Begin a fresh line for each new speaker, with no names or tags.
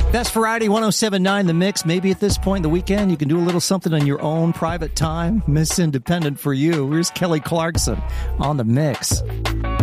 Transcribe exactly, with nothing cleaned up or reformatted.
Best Variety one oh seven point nine The Mix. Maybe at this point in the weekend, you can do a little something on your own private time. Miss Independent for you. Here's Kelly Clarkson on The Mix.